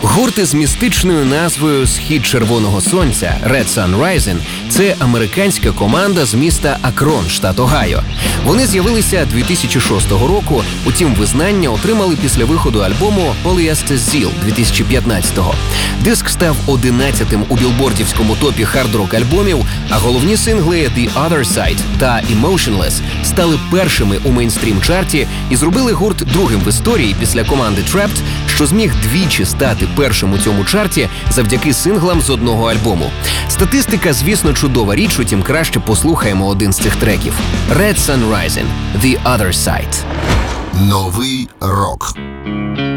Гурт із містичною назвою «Схід червоного сонця» Red Sun Rising – це американська команда з міста Акрон, штат Огайо. Вони з'явилися 2006 року, утім визнання отримали після виходу альбому Polyester Zeal 2015-го. Диск став 11-тим у білбордівському топі хард-рок альбомів, а головні сингли «The Other Side» та «Emotionless» стали першими у мейнстрім-чарті і зробили гурт другим в історії після команди Trapped, що зміг двічі стати першим у цьому чарті завдяки синглам з одного альбому. Статистика, звісно, чудова річ, утім краще послухаємо один з цих треків. Red Sun Rising – The Other Side. Новий рок.